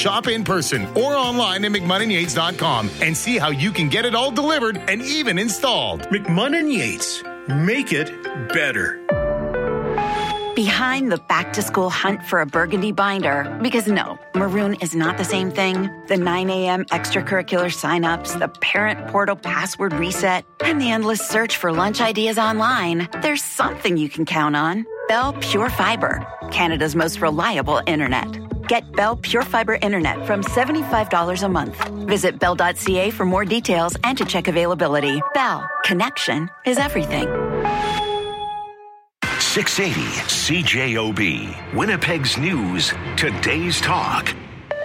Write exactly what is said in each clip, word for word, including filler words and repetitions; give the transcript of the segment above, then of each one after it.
shop in person or online at McMunn and Yates dot com and see how you can get it all delivered and even installed. McMunn and Yates. Make it better. Behind the back-to-school hunt for a burgundy binder, because no, maroon is not the same thing. The nine a.m. extracurricular signups, the parent portal password reset, and the endless search for lunch ideas online. There's something you can count on. Bell Pure Fiber, Canada's most reliable internet. Get Bell Pure Fiber internet from seventy-five dollars a month. Visit bell dot c a for more details and to check availability. Bell, connection is everything. six eighty C J O B, Winnipeg's News, Today's Talk.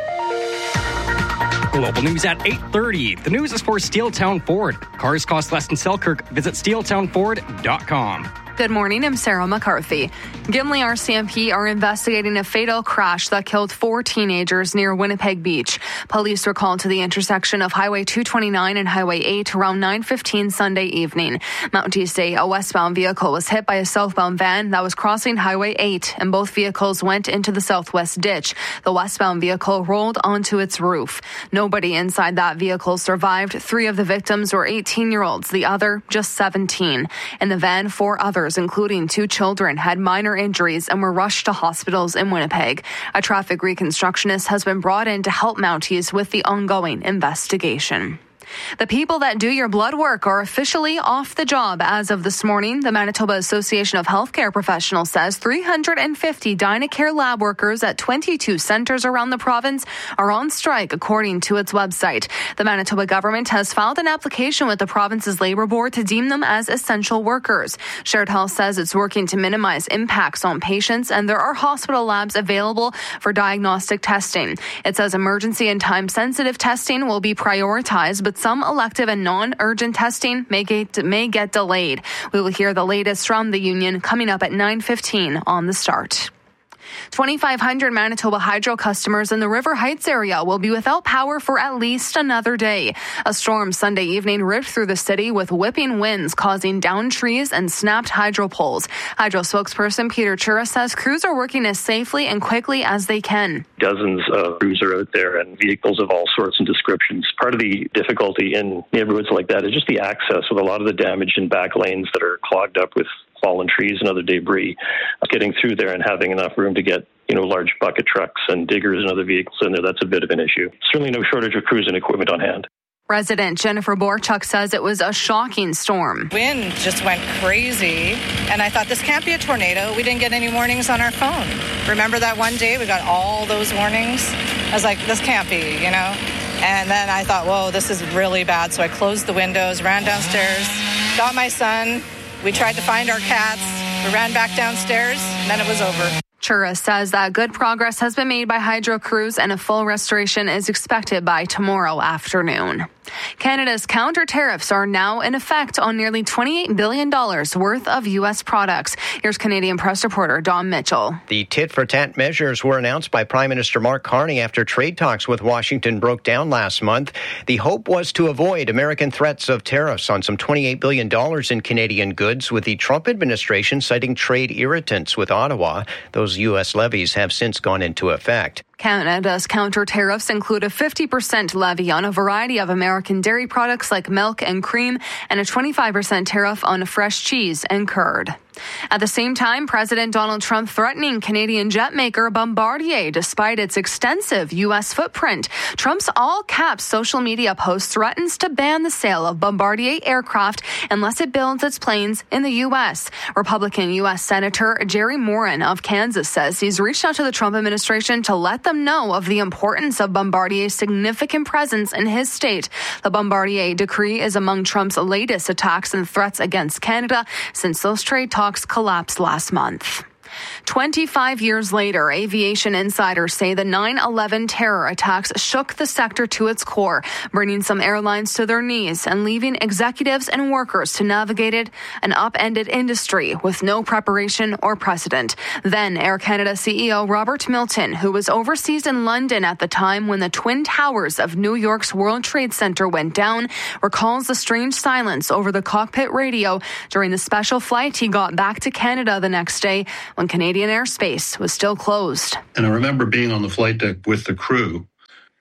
Global news at eight thirty. The news is for Steeltown Ford. Cars cost less than Selkirk. Visit steel town ford dot com. Good morning, I'm Sarah McCarthy. Gimli R C M P are investigating a fatal crash that killed four teenagers near Winnipeg Beach. Police were called to the intersection of Highway two twenty-nine and Highway eight around nine fifteen Sunday evening. Mounties say a westbound vehicle was hit by a southbound van that was crossing Highway eight, and both vehicles went into the southwest ditch. The westbound vehicle rolled onto its roof. Nobody inside that vehicle survived. Three of the victims were eighteen-year-olds, the other just seventeen. In the van, four others, including two children, had minor injuries and were rushed to hospitals in Winnipeg. A traffic reconstructionist has been brought in to help Mounties with the ongoing investigation. The people that do your blood work are officially off the job as of this morning. The Manitoba Association of Healthcare Professionals says three hundred fifty Dynacare lab workers at twenty-two centres around the province are on strike, according to its website. The Manitoba government has filed an application with the province's Labour Board to deem them as essential workers. Shared Health says it's working to minimize impacts on patients, and there are hospital labs available for diagnostic testing. It says emergency and time-sensitive testing will be prioritized, but some elective and non-urgent testing may get, may get delayed. We will hear the latest from the union coming up at nine fifteen on The Start. twenty-five hundred Manitoba Hydro customers in the River Heights area will be without power for at least another day. A storm Sunday evening ripped through the city with whipping winds, causing downed trees and snapped hydro poles. Hydro spokesperson Peter Chura says crews are working as safely and quickly as they can. Dozens of crews are out there and vehicles of all sorts and descriptions. Part of the difficulty in neighborhoods like that is just the access with a lot of the damage in back lanes that are clogged up with fallen trees and other debris. Getting through there and having enough room to get, you know, large bucket trucks and diggers and other vehicles in there, that's a bit of an issue. Certainly no shortage of crews and equipment on hand. Resident Jennifer Borchuk says it was a shocking storm. Wind just went crazy, and I thought, this can't be a tornado. We didn't get any warnings on our phone. Remember that one day we got all those warnings? I was like, this can't be, you know? And then I thought, whoa, this is really bad. So I closed the windows, ran downstairs, got my son. We tried to find our cats. We ran back downstairs, and then it was over. Chura says that good progress has been made by hydro crews and a full restoration is expected by tomorrow afternoon. Canada's counter tariffs are now in effect on nearly twenty-eight billion dollars worth of U S products. Here's Canadian press reporter Don Mitchell. The tit-for-tat measures were announced by Prime Minister Mark Carney after trade talks with Washington broke down last month. The hope was to avoid American threats of tariffs on some twenty-eight billion dollars in Canadian goods, with the Trump administration citing trade irritants with Ottawa. Those U S levies have since gone into effect. Canada's counter tariffs include a fifty percent levy on a variety of American dairy products like milk and cream and a twenty-five percent tariff on fresh cheese and curd. At the same time, President Donald Trump threatening Canadian jet maker Bombardier despite its extensive U S footprint. Trump's all-caps social media post threatens to ban the sale of Bombardier aircraft unless it builds its planes in the U S. Republican U S Senator Jerry Moran of Kansas says he's reached out to the Trump administration to let them know of the importance of Bombardier's significant presence in his state. The Bombardier decree is among Trump's latest attacks and threats against Canada since those trade talks collapsed last month. twenty-five years later, aviation insiders say the nine eleven terror attacks shook the sector to its core, bringing some airlines to their knees and leaving executives and workers to navigate it, an upended industry with no preparation or precedent. Then Air Canada C E O Robert Milton, who was overseas in London at the time when the Twin Towers of New York's World Trade Center went down, recalls the strange silence over the cockpit radio during the special flight he got back to Canada the next day when Canadian airspace was still closed. And I remember being on the flight deck with the crew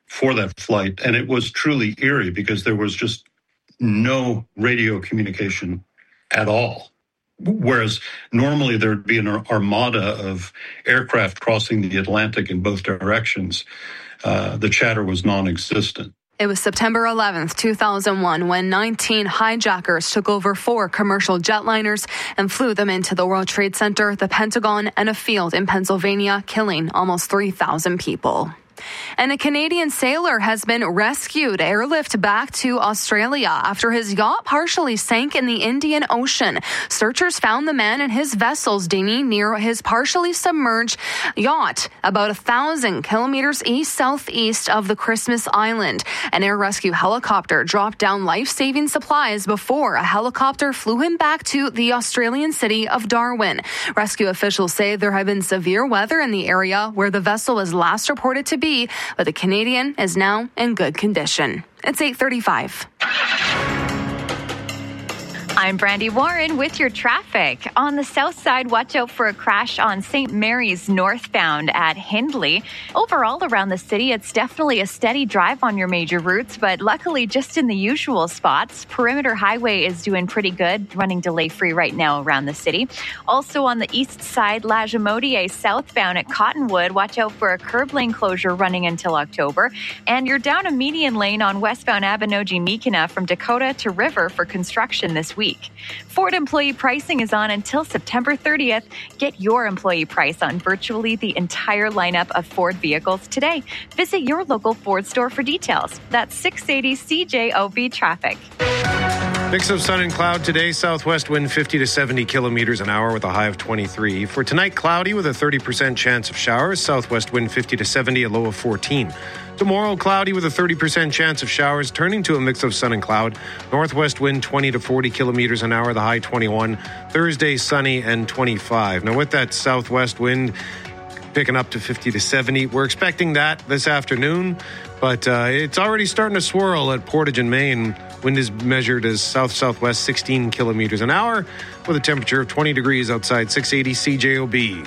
for that flight. And it was truly eerie because there was just no radio communication at all. Whereas normally there'd be an armada of aircraft crossing the Atlantic in both directions. Uh, the chatter was non-existent. It was September eleventh, two thousand one, when nineteen hijackers took over four commercial jetliners and flew them into the World Trade Center, the Pentagon, and a field in Pennsylvania, killing almost three thousand people. And a Canadian sailor has been rescued, airlifted back to Australia after his yacht partially sank in the Indian Ocean. Searchers found the man in his vessel's dinghy near his partially submerged yacht, about a thousand kilometers east-southeast of the Christmas Island. An air rescue helicopter dropped down life-saving supplies before a helicopter flew him back to the Australian city of Darwin. Rescue officials say there had been severe weather in the area where the vessel was last reported to be, but the Canadian is now in good condition. It's eight thirty-five. I'm Brandy Warren with your traffic. On the south side, watch out for a crash on Saint Mary's northbound at Hindley. Overall, around the city, it's definitely a steady drive on your major routes, but luckily just in the usual spots. Perimeter Highway is doing pretty good, running delay-free right now around the city. Also on the east side, Lagimodiere southbound at Cottonwood, watch out for a curb lane closure running until October. And you're down a median lane on westbound Abinogi-Meekina from Dakota to River for construction this week. Ford employee pricing is on until September thirtieth. Get your employee price on virtually the entire lineup of Ford vehicles today. Visit your local Ford store for details. That's six eighty C J O B traffic. Mix of sun and cloud today. Southwest wind fifty to seventy kilometers an hour with a high of twenty-three. For tonight, cloudy with a thirty percent chance of showers. Southwest wind fifty to seventy, a low of fourteen. Tomorrow, cloudy with a thirty percent chance of showers, turning to a mix of sun and cloud. Northwest wind twenty to forty kilometers an hour, the high twenty-one. Thursday, sunny and twenty-five. Now, with that southwest wind picking up to fifty to seventy, we're expecting that this afternoon, but uh, it's already starting to swirl at Portage and Main. Wind is measured as south-southwest sixteen kilometers an hour with a temperature of twenty degrees outside. Six eighty C J O B.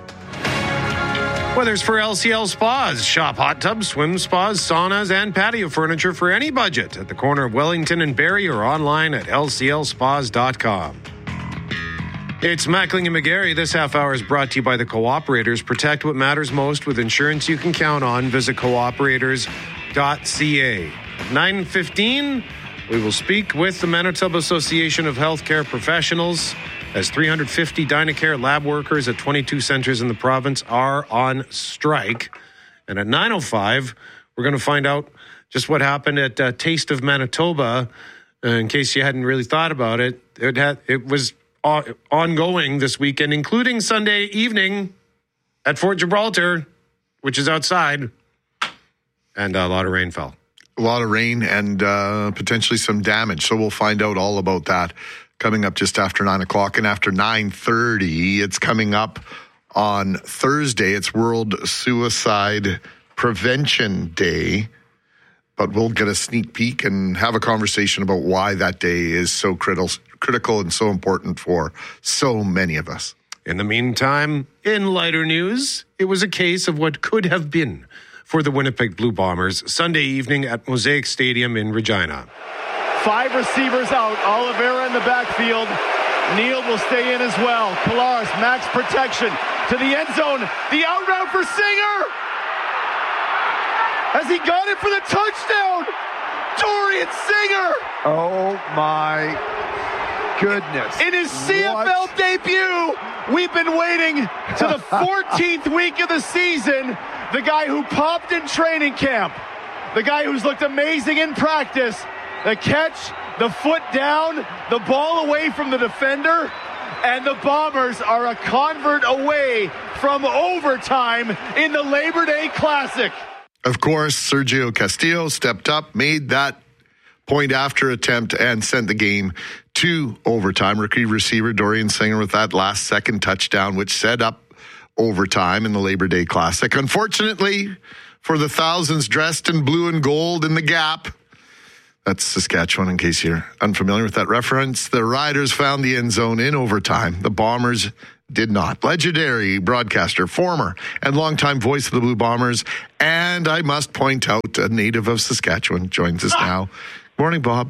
Weather's for L C L Spas. Shop hot tubs, swim spas, saunas, and patio furniture for any budget at the corner of Wellington and Barrie or online at L C L spas dot com. It's Mackling and McGarry. This half hour is brought to you by the Cooperators. Protect what matters most with insurance you can count on. Visit cooperators dot c a. nine fifteen, we will speak with the Manitoba Association of Healthcare Professionals as three hundred fifty Dynacare lab workers at twenty-two centers in the province are on strike. And at nine oh five, we're going to find out just what happened at uh, Taste of Manitoba. Uh, in case you hadn't really thought about it, it, had, it was uh, ongoing this weekend, including Sunday evening at Fort Gibraltar, which is outside, and a lot of rain fell. A lot of rain and uh, potentially some damage. So we'll find out all about that coming up just after nine o'clock. And after nine thirty, it's coming up on Thursday. It's World Suicide Prevention Day. But we'll get a sneak peek and have a conversation about why that day is so critical, critical and so important for so many of us. In the meantime, in lighter news, it was a case of what could have been for the Winnipeg Blue Bombers Sunday evening at Mosaic Stadium in Regina. Five receivers out. Oliveira in the backfield. Neal will stay in as well. Kolaris, max protection to the end zone. The out route for Singer. Has he got it for the touchdown? Dorian Singer. Oh my goodness. In his C F L what? debut, we've been waiting to the fourteenth week of the season. The guy who popped in training camp. The guy who's looked amazing in practice. The catch, the foot down, the ball away from the defender, and the Bombers are a convert away from overtime in the Labor Day Classic. Of course, Sergio Castillo stepped up, made that point after attempt, and sent the game to overtime. Rookie receiver Dorian Singer with that last second touchdown, which set up overtime in the Labor Day Classic. Unfortunately, for the thousands dressed in blue and gold in the Gap, that's Saskatchewan, in case you're unfamiliar with that reference. The Riders found the end zone in overtime. The Bombers did not. Legendary broadcaster, former and longtime voice of the Blue Bombers, and I must point out a native of Saskatchewan joins us now. Morning, Bob.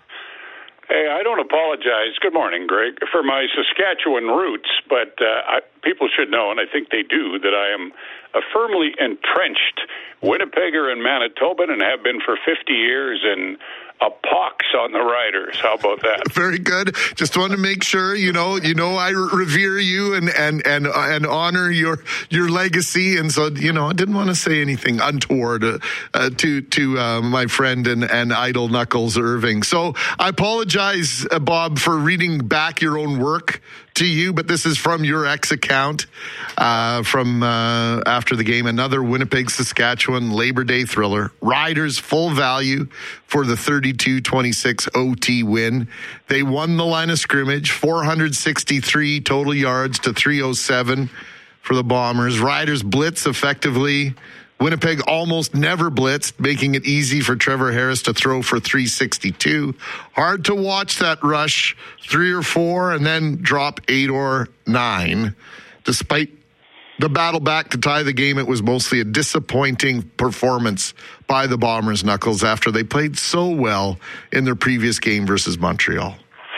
Hey, I don't apologize. Good morning, Greg, for my Saskatchewan roots, but uh, I, people should know, and I think they do, that I am a firmly entrenched Winnipegger and Manitoban and have been for fifty years, and a pox on the Riders. How about that? Very good. Just want to make sure, you know, you know, I revere you and and and and honor your your legacy, and so, you know, I didn't want to say anything untoward uh, uh, to to uh, my friend and and idol Knuckles Irving. So I apologize, uh, Bob, for reading back your own work to you, but this is from your X account uh, from uh, after the game. Another Winnipeg, Saskatchewan Labor Day thriller. Riders full value for the thirty-two twenty-six O T win. They won the line of scrimmage, four hundred sixty-three total yards to three oh seven for the Bombers. Riders blitz effectively. Winnipeg almost never blitzed, making it easy for Trevor Harris to throw for three sixty-two. Hard to watch that rush, three or four, and then drop eight or nine. Despite the battle back to tie the game, it was mostly a disappointing performance by the Bombers, Knuckles, after they played so well in their previous game versus Montreal.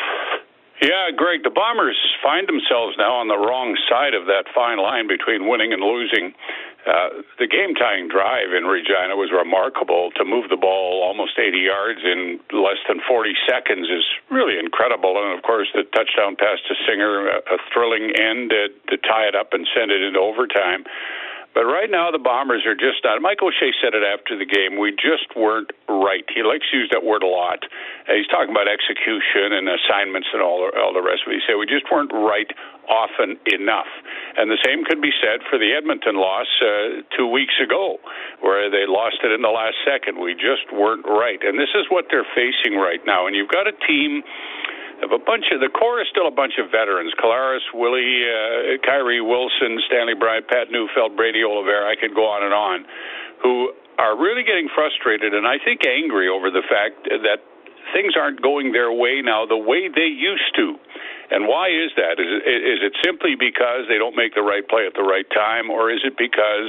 Yeah, Greg, the Bombers find themselves now on the wrong side of that fine line between winning and losing. Uh, the game-tying drive in Regina was remarkable. To move the ball almost eighty yards in less than forty seconds is really incredible. And, of course, the touchdown pass to Singer, a, a thrilling end to, to tie it up and send it into overtime. But right now, the Bombers are just not. Mike O'Shea said it after the game. We just weren't right. He likes to use that word a lot. Uh, he's talking about execution and assignments and all, all the rest of it. He said we just weren't right often enough. And the same could be said for the Edmonton loss uh, two weeks ago, where they lost it in the last second. We just weren't right. And this is what they're facing right now. And you've got a team of a bunch of, the core is still a bunch of veterans. Collaros, Willie, uh, Kyrie Wilson, Stanley Bryant, Pat Neufeld, Brady Oliveira, I could go on and on, who are really getting frustrated and I think angry over the fact that things aren't going their way now the way they used to. And why is that? Is it, is it simply because they don't make the right play at the right time, or is it because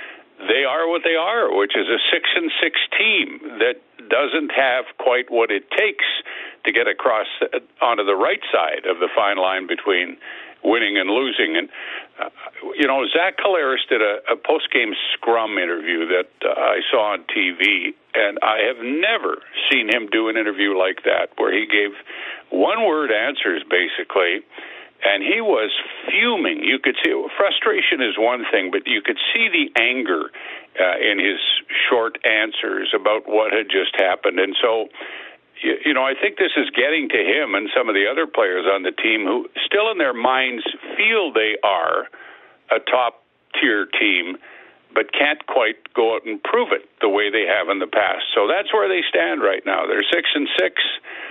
they are what they are, which is a six and six team that doesn't have quite what it takes to get across onto the right side of the fine line between winning and losing? And, uh, you know, Zach Collaros did a, a post-game scrum interview that uh, I saw on T V, and I have never seen him do an interview like that, where he gave one-word answers, basically, and he was fuming. You could see, frustration is one thing, but you could see the anger uh, in his short answers about what had just happened. And so, you, you know, I think this is getting to him and some of the other players on the team who still in their minds feel they are a top-tier team, but can't quite go out and prove it the way they have in the past. So that's where they stand right now. They're six and six.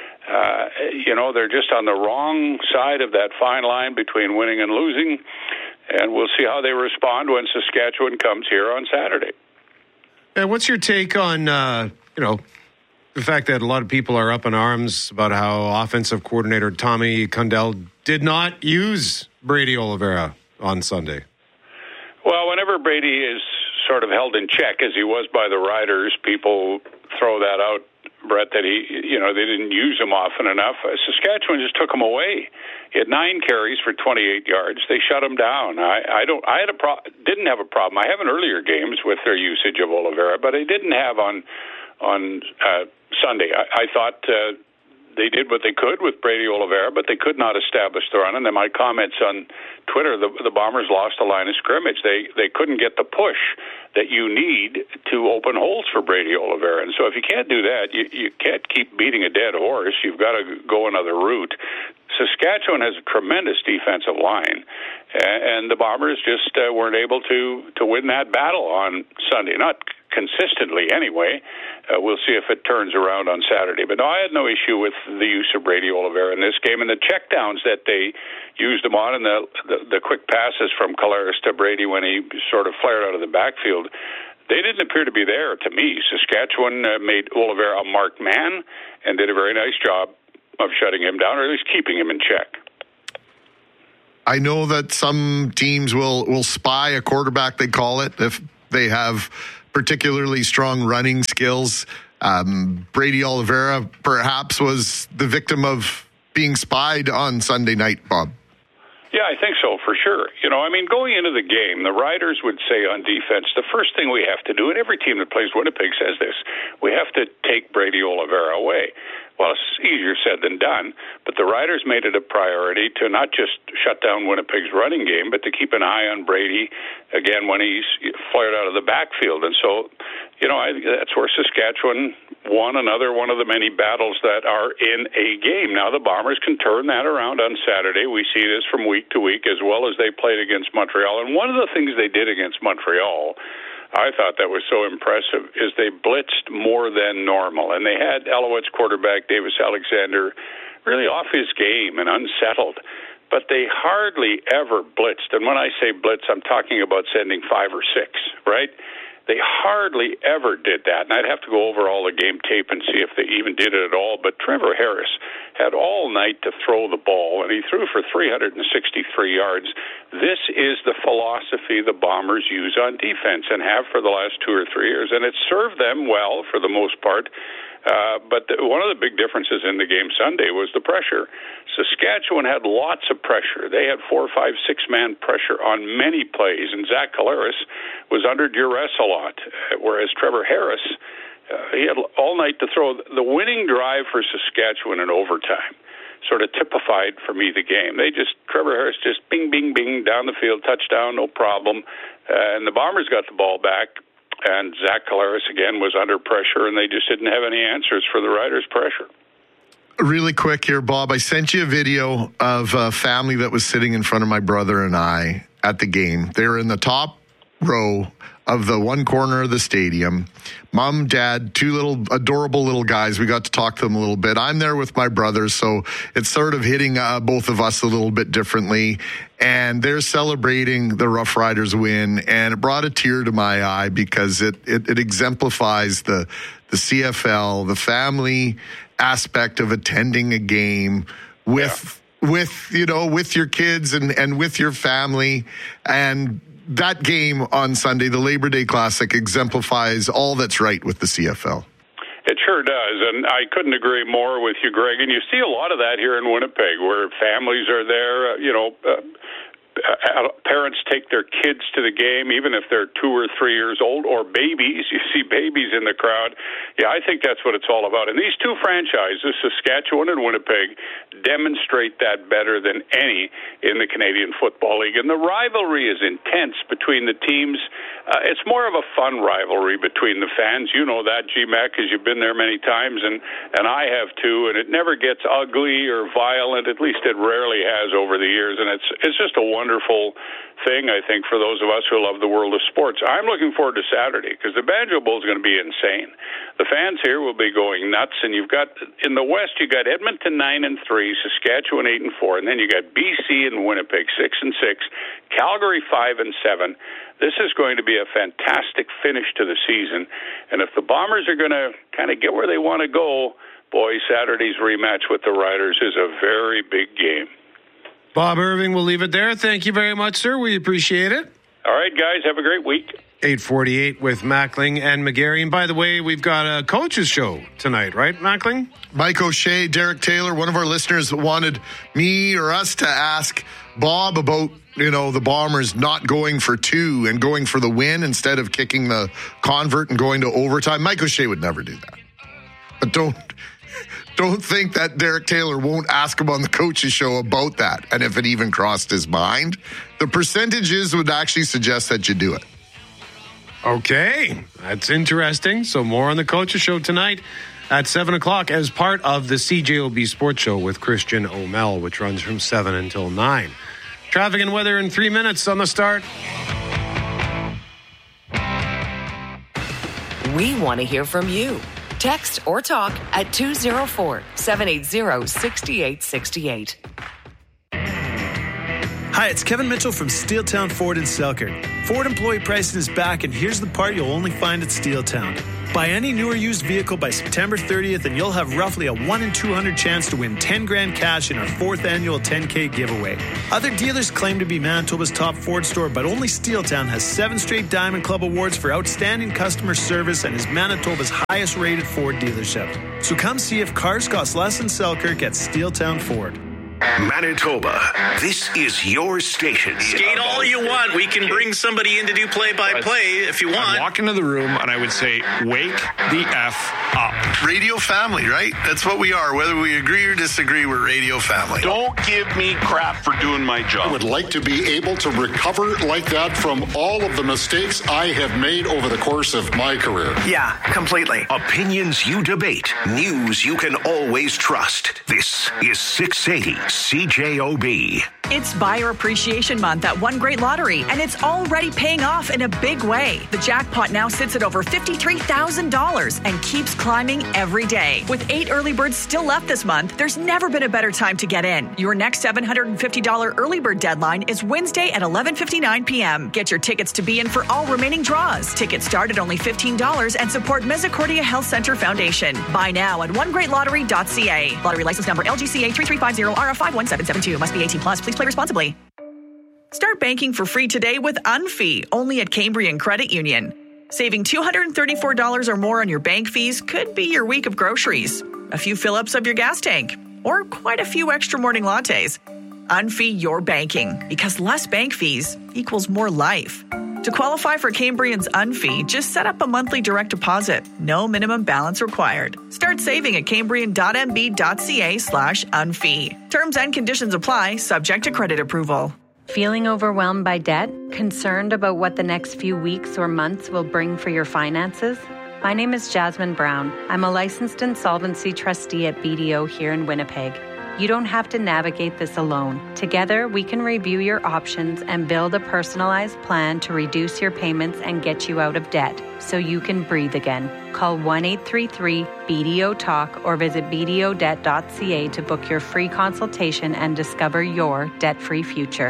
Uh, you know, they're just on the wrong side of that fine line between winning and losing, and we'll see how they respond when Saskatchewan comes here on Saturday. And what's your take on, uh, you know, the fact that a lot of people are up in arms about how offensive coordinator Tommy Condell did not use Brady Oliveira on Sunday? Well, whenever Brady is sort of held in check, as he was by the Riders, people throw that out, Brett, that he, you know, they didn't use him often enough. Uh, Saskatchewan just took him away. He had nine carries for twenty-eight yards. They shut him down. I, I don't. I had a pro- didn't have a problem. I have in earlier games with their usage of Oliveira, but I didn't have on on uh, Sunday. I, I thought uh, they did what they could with Brady Oliveira, but they could not establish the run. And then my comments on Twitter, the, the Bombers lost the line of scrimmage. They they couldn't get the push that you need to open holes for Brady Oliveira. And so if you can't do that, you, you can't keep beating a dead horse. You've got to go another route. Saskatchewan has a tremendous defensive line, and the Bombers just uh, weren't able to, to win that battle on Sunday. Not consistently anyway. Uh, we'll see if it turns around on Saturday. But no, I had no issue with the use of Brady Oliveira in this game, and the checkdowns that they used him on, and the, the, the quick passes from Collaros to Brady when he sort of flared out of the backfield, they didn't appear to be there to me. Saskatchewan uh, made Oliveira a marked man and did a very nice job of shutting him down, or at least keeping him in check. I know that some teams will, will spy a quarterback, they call it, if they have particularly strong running skills. Um, Brady Oliveira perhaps was the victim of being spied on Sunday night, Bob. Yeah, I think so, for sure. You know, I mean, going into the game, the Riders would say on defense, the first thing we have to do, and every team that plays Winnipeg says this, we have to take Brady Oliveira away. Well, it's easier said than done, but the Riders made it a priority to not just shut down Winnipeg's running game, but to keep an eye on Brady, again, when he's flared out of the backfield. And so, you know, I, that's where Saskatchewan won another one of the many battles that are in a game. Now, the Bombers can turn that around on Saturday. We see this from week to week, as well as they played against Montreal. And one of the things they did against Montreal, I thought that was so impressive, is they blitzed more than normal. And they had Alouettes quarterback Davis Alexander really off his game and unsettled. But they hardly ever blitzed. And when I say blitz, I'm talking about sending five or six, right? They hardly ever did that. And I'd have to go over all the game tape and see if they even did it at all. But Trevor Harris had all night to throw the ball, and he threw for three hundred sixty-three yards. This is the philosophy the Bombers use on defense and have for the last two or three years. And it served them well for the most part. Uh, but the, one of the big differences in the game Sunday was the pressure. Saskatchewan had lots of pressure. They had four, five, six-man pressure on many plays, and Zach Collaros was under duress a lot, whereas Trevor Harris, uh, he had all night to throw. The winning drive for Saskatchewan in overtime sort of typified for me the game. They just, Trevor Harris just bing, bing, bing, down the field, touchdown, no problem. Uh, and the Bombers got the ball back. And Zach Collaros, again, was under pressure, and they just didn't have any answers for the Riders' pressure. Really quick here, Bob. I sent you a video of a family that was sitting in front of my brother and I at the game. They were in the top row of the one corner of the stadium. Mom, dad, two little adorable little guys. We got to talk to them a little bit. I'm there with my brothers, so it's sort of hitting uh, both of us a little bit differently. And they're celebrating the Rough Riders win, and it brought a tear to my eye because it it, it exemplifies the the C F L, the family aspect of attending a game with yeah. with you know with your kids and and with your family. And that game on Sunday, the Labor Day Classic, exemplifies all that's right with the C F L. It sure does, and I couldn't agree more with you, Greg. And you see a lot of that here in Winnipeg, where families are there, uh, you know, uh, uh, parents take their kids to the game, even if they're two or three years old, or babies. You see babies in the crowd. Yeah, I think that's what it's all about. And these two franchises, Saskatchewan and Winnipeg, demonstrate that better than any in the Canadian Football League. And the rivalry is intense between the teams. Uh, it's more of a fun rivalry between the fans. You know that, G-Mac, because you've been there many times, and, and I have too. And it never gets ugly or violent. At least it rarely has over the years. And it's it's just a wonderful thing, I think, for those of us who love the world of sports. I'm looking forward to Saturday because the Banjo Bowl is going to be insane. The fans here will be going nuts, and you've got in the West, you got Edmonton nine and three, Saskatchewan eight and four, and then you got B C and Winnipeg six and six, Calgary five and seven. This is going to be a fantastic finish to the season, and if the Bombers are going to kind of get where they want to go, boy, Saturday's rematch with the Riders is a very big game. Bob Irving, we'll leave it there. Thank you very much, sir. We appreciate it. All right, guys. Have a great week. eight forty-eight with Mackling and McGarry. And by the way, we've got a coach's show tonight, right, Mackling? Mike O'Shea, Derek Taylor, one of our listeners wanted me or us to ask Bob about, you know, the Bombers not going for two and going for the win instead of kicking the convert and going to overtime. Mike O'Shea would never do that. But don't... Don't think that Derek Taylor won't ask him on the coach's show about that. And if it even crossed his mind, the percentages would actually suggest that you do it. Okay, that's interesting. So more on the coach's show tonight at seven o'clock as part of the C J O B Sports Show with Christian O'Mell, which runs from seven until nine. Traffic and weather in three minutes on the start. We want to hear from you. Text or talk at two oh four, seven eight zero, six eight six eight. Hi, it's Kevin Mitchell from Steeltown Ford in Selkirk. Ford employee pricing is back, and here's the part you'll only find at Steeltown. Buy any new or used vehicle by September thirtieth and you'll have roughly a one in two hundred chance to win ten grand cash in our fourth annual ten K giveaway. Other dealers claim to be Manitoba's top Ford store, but only Steeltown has seven straight Diamond Club awards for outstanding customer service and is Manitoba's highest rated Ford dealership. So come see if cars cost less in Selkirk at Steeltown Ford. Manitoba, this is your station. Skate all you want. We can bring somebody in to do play-by-play if you want. I'd walk into the room and I would say, wake the F up. Radio family, right? That's what we are. Whether we agree or disagree, we're radio family. Don't give me crap for doing my job. I would like to be able to recover like that from all of the mistakes I have made over the course of my career. Yeah, completely. Opinions you debate. News you can always trust. This is six eighty C J O B. It's Buyer Appreciation Month at One Great Lottery, and it's already paying off in a big way. The jackpot now sits at over fifty-three thousand dollars and keeps climbing every day. With eight early birds still left this month, there's never been a better time to get in. Your next seven hundred fifty dollars early bird deadline is Wednesday at eleven fifty-nine p.m. Get your tickets to be in for all remaining draws. Tickets start at only fifteen dollars and support Misericordia Health Center Foundation. Buy now at one great lottery dot c a. Lottery license number L G C A three three five zero R F five one seven seven two. Must be eighteen plus. Please play responsibly. Start banking for free today with Unfee, only at Cambrian Credit Union. Saving two hundred thirty-four dollars or more on your bank fees could be your week of groceries, a few fill-ups of your gas tank, or quite a few extra morning lattes. Unfee your banking, because less bank fees equals more life. To qualify for Cambrian's Unfee, just set up a monthly direct deposit. No minimum balance required. Start saving at cambrian dot m b dot c a slash unfee. Terms and conditions apply, subject to credit approval. Feeling overwhelmed by debt? Concerned about what the next few weeks or months will bring for your finances? My name is Jasmine Brown. I'm a licensed insolvency trustee at B D O here in Winnipeg. You don't have to navigate this alone. Together, we can review your options and build a personalized plan to reduce your payments and get you out of debt so you can breathe again. Call one eight three three B D O talk or visit b d o debt dot c a to book your free consultation and discover your debt-free future.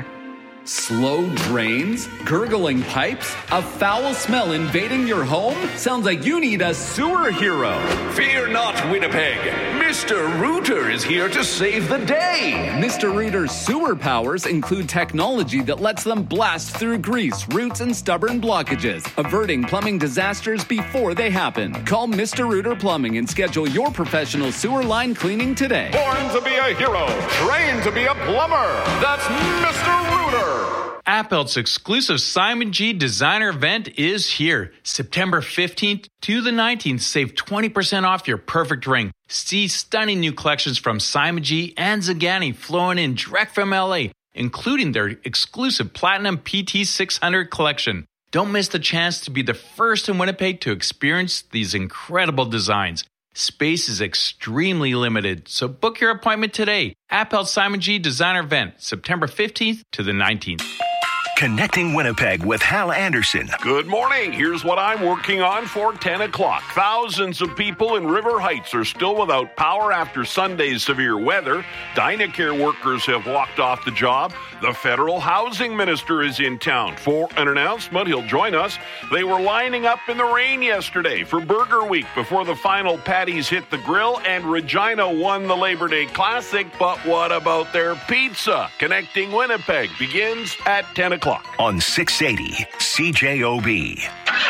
Slow drains? Gurgling pipes? A foul smell invading your home? Sounds like you need a sewer hero. Fear not, Winnipeg. Mister Rooter is here to save the day. Mister Rooter's sewer powers include technology that lets them blast through grease, roots, and stubborn blockages, averting plumbing disasters before they happen. Call Mister Rooter Plumbing and schedule your professional sewer line cleaning today. Born to be a hero, trained to be a plumber. That's Mister Rooter. Appelt's exclusive Simon G designer event is here. September fifteenth to the nineteenth. Save twenty percent off your perfect ring. See stunning new collections from Simon G and Zagani flowing in direct from L A, including their exclusive Platinum P T six hundred collection. Don't miss the chance to be the first in Winnipeg to experience these incredible designs. Space is extremely limited, so book your appointment today. Appelt Simon G designer event, September fifteenth to the nineteenth. Connecting Winnipeg with Hal Anderson. Good morning. Here's what I'm working on for ten o'clock. Thousands of people in River Heights are still without power after Sunday's severe weather. Dynacare workers have walked off the job. The federal housing minister is in town for an announcement. He'll join us. They were lining up in the rain yesterday for Burger Week before the final patties hit the grill, and Regina won the Labor Day Classic. But what about their pizza? Connecting Winnipeg begins at ten o'clock. On six eighty C J O B.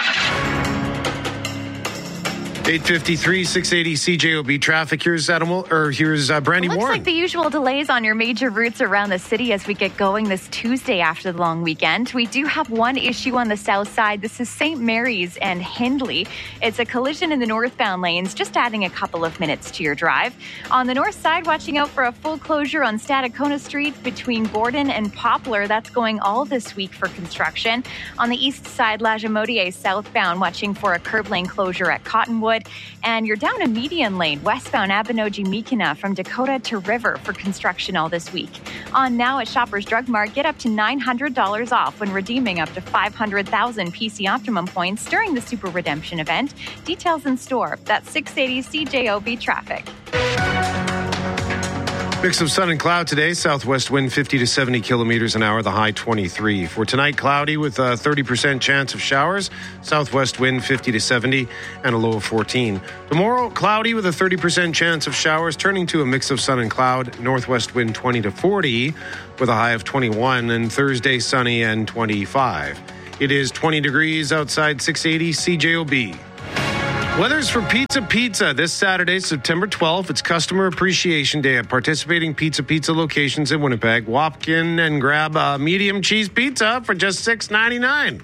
eight fifty-three, six eighty C J O B traffic. Here's Adam, or here's uh, Brandy Looks Warren. like the usual delays on your major routes around the city as we get going this Tuesday after the long weekend. We do have one issue on the south side. This is Saint Mary's and Hindley. It's a collision in the northbound lanes, just adding a couple of minutes to your drive. On the north side, watching out for a full closure on Stadacona Street between Gordon and Poplar. That's going all this week for construction. On the east side, Lajimodier southbound, watching for a curb lane closure at Cottonwood. And you're down a median lane westbound Abinogi-Mekina from Dakota to River for construction all this week. On now at Shoppers Drug Mart, get up to nine hundred dollars off when redeeming up to five hundred thousand P C Optimum points during the Super Redemption event. Details in store. That's six eighty C J O B traffic. Mix of sun and cloud today. Southwest wind fifty to seventy kilometers an hour. The high twenty-three. For tonight, cloudy with a thirty percent chance of showers. Southwest wind fifty to seventy and a low of fourteen. Tomorrow, cloudy with a thirty percent chance of showers, turning to a mix of sun and cloud. Northwest wind twenty to forty with a high of twenty-one. And Thursday, sunny and twenty-five. It is twenty degrees outside six eighty C J O B. Weather's for Pizza Pizza this Saturday, September twelfth. It's Customer Appreciation Day at participating Pizza Pizza locations in Winnipeg. Walk in and grab a medium cheese pizza for just six ninety-nine.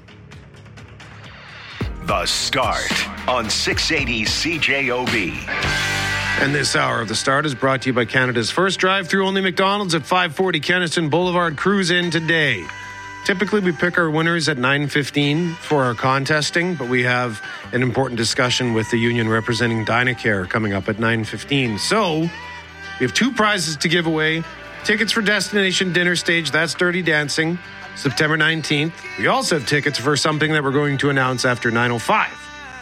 The Start on six eighty C J O B. And this hour of The Start is brought to you by Canada's first drive-through only McDonald's at five forty Kenniston Boulevard. Cruise in today. Typically, we pick our winners at nine fifteen for our contesting, but we have an important discussion with the union representing Dynacare coming up at nine fifteen. So, we have two prizes to give away. Tickets for Destination Dinner Stage, that's Dirty Dancing, September nineteenth. We also have tickets for something that we're going to announce after nine oh five.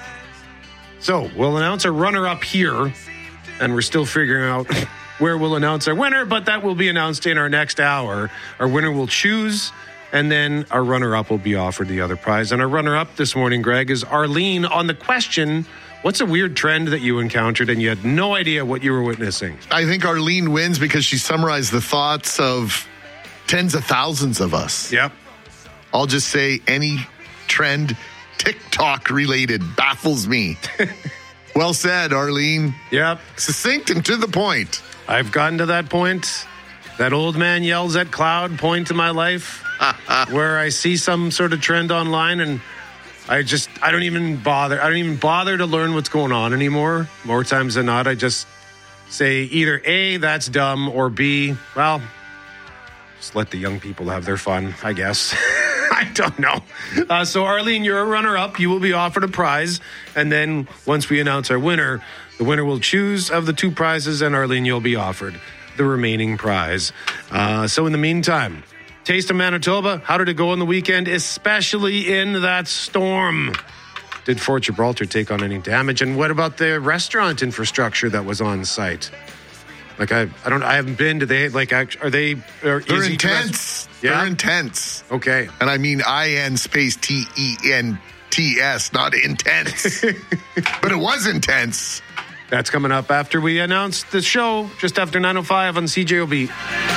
So, we'll announce our runner-up here, and we're still figuring out where we'll announce our winner, but that will be announced in our next hour. Our winner will choose, and then our runner-up will be offered the other prize. And our runner-up this morning, Greg, is Arlene on the question, what's a weird trend that you encountered and you had no idea what you were witnessing? I think Arlene wins because she summarized the thoughts of tens of thousands of us. Yep. I'll just say any trend TikTok related baffles me. Well said, Arlene. Yep. Succinct and to the point. I've gotten to that point. That old man yells at cloud point in my life where I see some sort of trend online and I just, I don't even bother. I don't even bother to learn what's going on anymore. More times than not, I just say either A, that's dumb, or B, well, just let the young people have their fun, I guess. I don't know. Uh, so, Arlene, you're a runner-up. You will be offered a prize. And then once we announce our winner, the winner will choose of the two prizes, and Arlene, you'll be offered the remaining prize. Uh, so in the meantime, Taste of Manitoba, how did it go on the weekend, especially in that storm? Did Fort Gibraltar take on any damage? And what about the restaurant infrastructure that was on site? Like, I I don't, I haven't been. Do they, like, are they? Are, They're intense. Yeah? They're intense. Okay. And I mean I N space T E N T S, not intense. But it was intense. That's coming up after we announce the show, just after nine oh five on C J O B.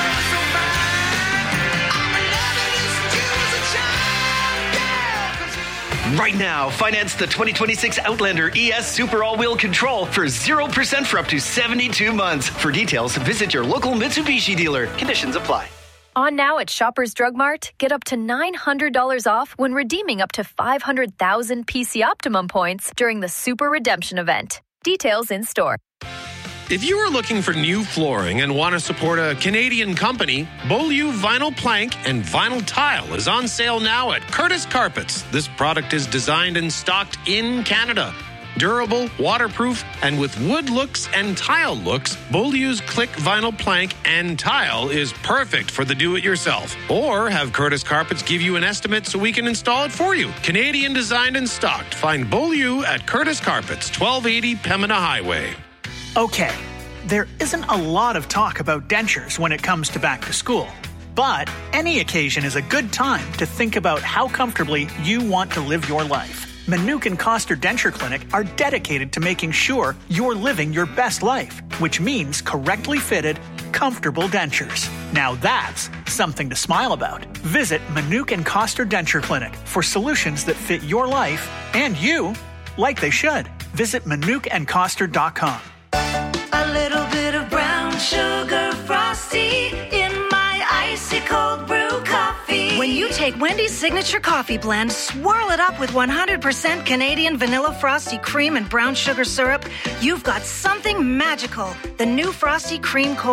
Right now, finance the twenty twenty-six Outlander E S Super All-Wheel Control for zero percent for up to seventy-two months. For details, visit your local Mitsubishi dealer. Conditions apply. On now at Shoppers Drug Mart, get up to nine hundred dollars off when redeeming up to five hundred thousand P C Optimum points during the Super Redemption event. Details in store. If you are looking for new flooring and want to support a Canadian company, Beaulieu Vinyl Plank and Vinyl Tile is on sale now at Curtis Carpets. This product is designed and stocked in Canada. Durable, waterproof, and with wood looks and tile looks, Beaulieu's Click Vinyl Plank and Tile is perfect for the do-it-yourself. Or have Curtis Carpets give you an estimate so we can install it for you. Canadian designed and stocked. Find Beaulieu at Curtis Carpets, twelve eighty Pembina Highway. Okay, there isn't a lot of talk about dentures when it comes to back to school. But any occasion is a good time to think about how comfortably you want to live your life. Manuke and Coster Denture Clinic are dedicated to making sure you're living your best life, which means correctly fitted, comfortable dentures. Now that's something to smile about. Visit Manuke and Coster Denture Clinic for solutions that fit your life and you like they should. Visit Manuke and Coster dot com. A little bit of brown sugar frosty in my icy cold brew coffee. When you take Wendy's signature coffee blend, swirl it up with one hundred percent Canadian vanilla frosty cream and brown sugar syrup, you've got something magical. The new frosty cream cold